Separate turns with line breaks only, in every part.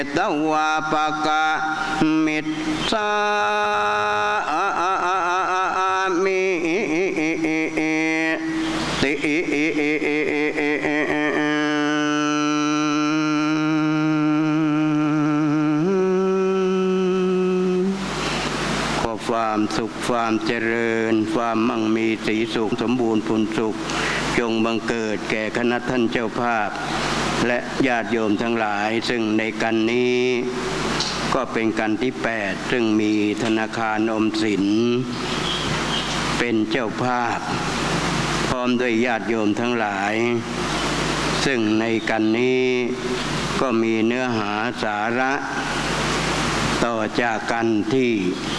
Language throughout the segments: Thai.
ตวาปะกะมิตสามิติความสุขความเจริญความมั่งมีสีสุขสมบูรณ์ผลสุขจงบังเกิดแก่คณะท่านเจ้าภาพและญาติโยมทั้งหลายซึ่งในกันนี้ก็เป็นกันที่8ซึ่งมีธนาคารออมสินเป็นเจ้าภาพพร้อมด้วยญาติโยมทั้งหลายซึ่งในกันนี้ก็มีเนื้อหาสาระต่อจากกันที่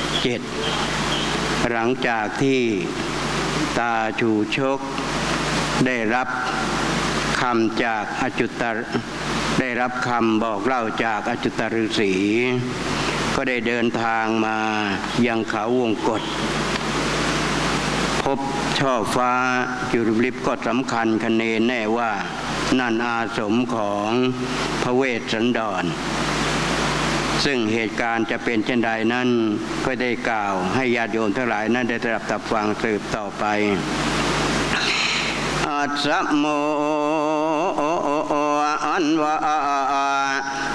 7หลังจากที่ตาชูชกได้รับคำจากอจุตได้รับคำบอกเล่าจากอจุตฤาษีก็ได้เดินทางมายังเขาวงกฏพบช่อฟ้าจุลลิบก็สำคัญคะเนแน่ว่านั่นอาสมของพระเวสสันดรซึ่งเหตุการณ์จะเป็นเช่นใดนั้นก็ได้กล่าวให้ญาติโยมทั้งหลายนั้นได้รับฟังสืบต่อไปอัสสะโมอันวะ